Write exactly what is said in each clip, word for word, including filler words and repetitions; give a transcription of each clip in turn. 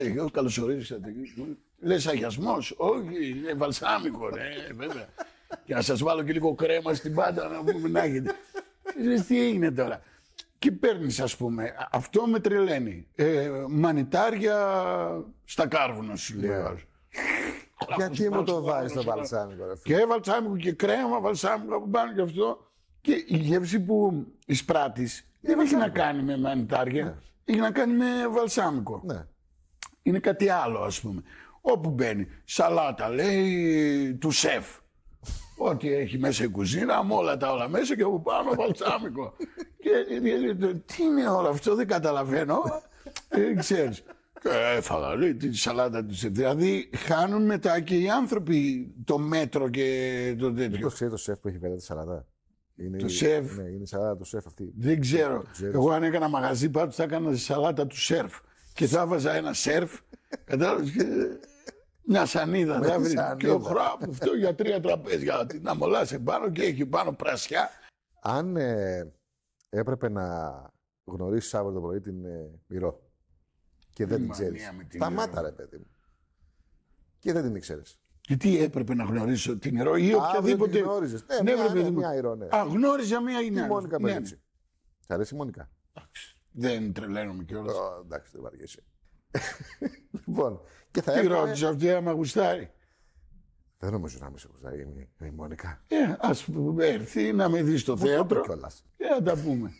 Εγώ καλωσορίσατε. Λες αγιασμός? Όχι, είναι βαλσάμικο, ναι, βέβαια. Και να σας βάλω και λίγο κρέμα στην πάντα να πούμε να έχετε. Λες, τι έγινε τώρα. Και παίρνεις, ας πούμε, αυτό με τρελαίνει. Ε, μανιτάρια στα κάρβουνα σου λέει. Yeah. Γιατί μου το βάζεις το βαλσάμικο, ρε φίλε? Και βαλσάμικο και κρέμα, βαλσάμικο από πάνω και αυτό. Και η γεύση που εισπράττεις δεν έχει να κάνει με μανιτάρια, ναι. Έχει να κάνει με βαλσάμικο. Ναι. Είναι κάτι άλλο, ας πούμε. Όπου μπαίνει σαλάτα, λέει, του σεφ. Ό,τι έχει μέσα η κουζίνα, με όλα τα όλα μέσα και από πάνω βαλσάμικο. Και τι είναι όλο αυτό, δεν καταλαβαίνω. Δεν ξέρεις. Και έφαγα, λέει, τη σαλάτα του σεφ. Δηλαδή, χάνουν μετά και οι άνθρωποι το μέτρο και το τέτοιο. Μήπως ξέρει το σεφ που έχει πέρα τη σαλάτα? Είναι το η... σεφ. Ναι, είναι η σαλάτα του σεφ αυτή. Δεν ξέρω. Εγώ αν έκανα μαγαζί, πάντως θα έκανα τη σαλάτα του σερφ. Και θα βάζα ένα σερφ. Κατάλαβες, και μια σανίδα θα βρει. Και ο χράπ αυτό για τρία τραπέζια. Να μολάσει πάνω και έχει πάνω πρασιά. Αν ε, έπρεπε να γνωρίσεις αύριο το πρωί την ε, Μυρό και δεν την ξέρεις, σταμάτα ρε παιδί μου. Και δεν την ήξερες. Και τι έπρεπε να γνωρίσω, την Ηρώ ή οποιαδήποτε. Την γνώριζες. Ναι, ναι, μια, ναι, ναι, μια Ηρώ, ναι. Α, γνώριζα μια ή μια. Η Μόνικα Μπελούτσι. Ναι. Σ' αρέσει η Μόνικα? Δεν τρελαίνομαι κιόλας. Oh, εντάξει, δεν βαριέσαι. Λοιπόν, και θα τι έπρεπε... ρώτησε αυτή, άμα γουστάρει? Δεν νομίζω να με σε γουστάρει η Μόνικα. Ε, ας έρθει να με δει στο θέατρο και να τα πούμε.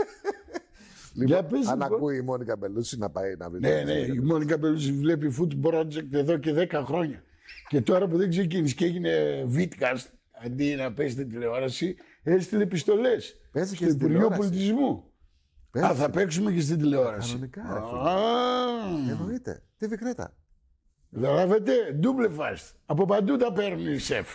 Λοιπόν, πες, αν λοιπόν... ακούει η Μόνικα Μπελούτσι να πάει να βρει. Ναι, ναι, η Μόνικα Μπελούτσι βλέπει Food Project εδώ και δέκα χρόνια. Και τώρα που δεν ξεκίνησε και έγινε Vidcast, αντί να παίζει την τηλεόραση, έστειλε επιστολές στο Υπουργείο Πολιτισμού. Παίζει. Α, θα παίξουμε και στην τηλεόραση. Κανονικά, ρε φίλε. Εννοείται. Τι Κρέτα. Καταλάβετε, double fast. Από παντού τα παίρνει η σεφ.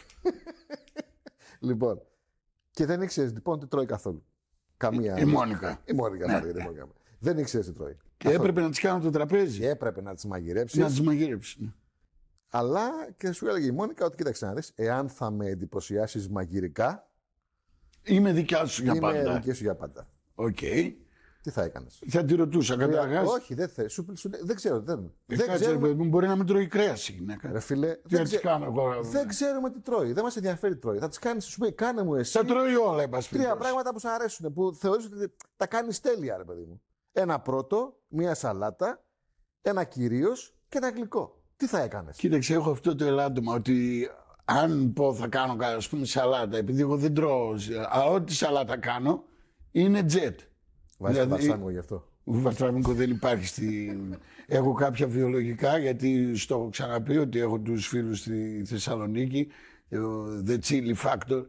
Λοιπόν, και δεν ήξερες λοιπόν τι τρώει καθόλου. Καμία. Η Μόνικα. Η Μόνικα, ναι, ναι. Ναι. Δεν ήξερες τι τρώει. Και καθόλου. Έπρεπε να τις κάνω το τραπέζι. Και έπρεπε να τις μαγειρέψεις. Να τις μαγειρέψεις. Ναι. Αλλά και σου έλεγε η Μόνικα ότι κοίταξε να δεις, εάν θα με εντυπωσιάσεις μαγειρικά. Είμαι δικιά σου για είμαι πάντα. Είμαι δικιά σου για πάντα. Οκ. Okay. Τι θα έκανες? Θα τη ρωτούσα καταρχάς. Όχι, δεν θέλει. Σου, σου, δεν ξέρω. Δεν, ε, δεν κάτσε, ξέρω. Μου μπορεί να μην τρώει κρέας η γυναίκα. Ρε φίλε, τι δεν, ξε... κάνω εγώ, δεν ξέρουμε τι τρώει. Δεν μας ενδιαφέρει τι τρώει. Θα τις κάνεις, σου πει, κάνε μου εσύ. Θα τρώει όλα, είπα. Τρία πράγματα που σου αρέσουν, που θεωρείς ότι τα κάνεις τέλεια, ρε παιδί μου. Ένα πρώτο, μία σαλάτα, ένα κυρίως και ένα γλυκό. Τι θα έκανες? Κοίταξε, έχω αυτό το ελάττωμα ότι αν πω θα κάνω, ας πούμε, σαλάτα, επειδή εγώ δεν τρώω, αλλά ό,τι σαλάτα κάνω είναι τζετ. Βάζεις δηλαδή, βαλσάμικο γι' αυτό. Βαλσάμικο δεν υπάρχει στην... Έχω κάποια βιολογικά, γιατί στο έχω ξαναπεί ότι έχω τους φίλους στη Θεσσαλονίκη, The Chili Factor,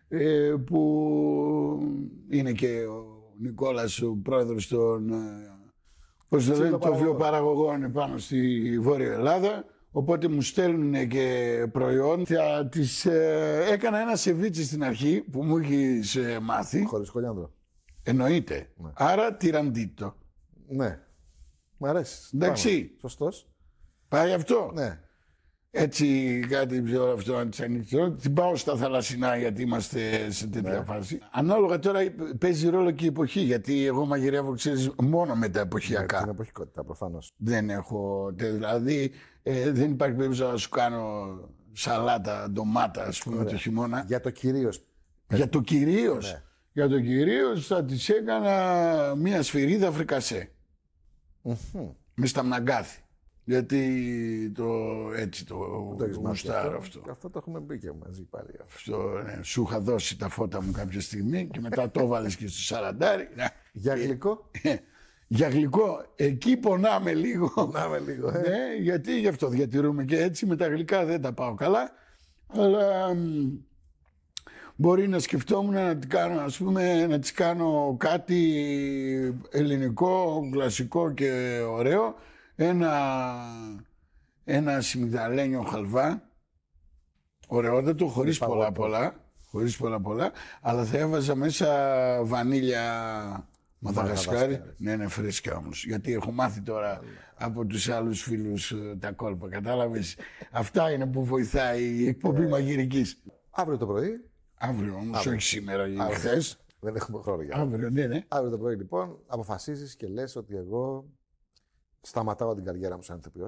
που είναι και ο Νικόλας, ο πρόεδρος των πώς το λένε, των βιοπαραγωγών πάνω στη Βόρεια Ελλάδα. Οπότε μου στέλνουν και προϊόν. Θα τις, ε, έκανα ένα σεβίτσι στην αρχή που μου έχεις ε, μάθει. Χωρίς κολιάνδρο. Εννοείται. Ναι. Άρα τυραντίτο. Ναι. Μ' αρέσει. Εντάξει. Σωστός. Πάει αυτό. Ναι. Έτσι κάτι πιο αυτό αν της ανοίξει. Την πάω στα θαλασσινά γιατί είμαστε σε τέτοια ναι. φάση. Ανάλογα τώρα παίζει ρόλο και η εποχή. Γιατί εγώ μαγειρεύω, ξέρεις, μόνο με τα εποχιακά. Με την εποχικότητα προφανώς. Δεν έχω. Δηλαδή ε, δεν υπάρχει περίπτωση να σου κάνω σαλάτα, ντομάτα, ας πούμε, το χειμώνα. Για το κυρίως. Για το κυρίως. Ναι. Για το κυρίως θα της έκανα μία σφυρίδα φρικασέ. Mm-hmm. Με σταμναγκάθι. Γιατί το έτσι το, το γουστάρω αυτό. αυτό. Αυτό το έχουμε μπει και μαζί πάλι. Αυτό, ναι, σου είχα δώσει τα φώτα μου κάποια στιγμή και μετά το έβαλες και στο σαραντάρι. Για γλυκό. Για γλυκό, εκεί πονάμε λίγο. Πονάμε λίγο, ε. Ναι, γιατί γι' αυτό διατηρούμε και έτσι. Με τα γλυκά δεν τα πάω καλά. Αλλά μπορεί να σκεφτόμουν να τις κάνω, ας πούμε, να τις κάνω κάτι ελληνικό, κλασικό και ωραίο. Ένα, ένα σιμιγδαλένιο χαλβά, ωραιότατο, χωρίς πολλά πολλά, χωρίς πολλά πολλά, αλλά θα έβαζα μέσα βανίλια Μαδαγασκάρι. Ναι, είναι φρέσκια όμως, γιατί έχω μάθει τώρα από τους άλλους φίλους τα κόλπα, κατάλαβες. Αυτά είναι που βοηθάει η εκπομπή ε, μαγειρικής. Αύριο το πρωί. Αύριο όμως, όχι σήμερα ή χθες. Δεν έχουμε χρόνο για αύριο. Ναι, ναι. Αύριο το πρωί λοιπόν αποφασίζεις και λες ότι εγώ σταματάω την καριέρα μου σαν ηθοποιός.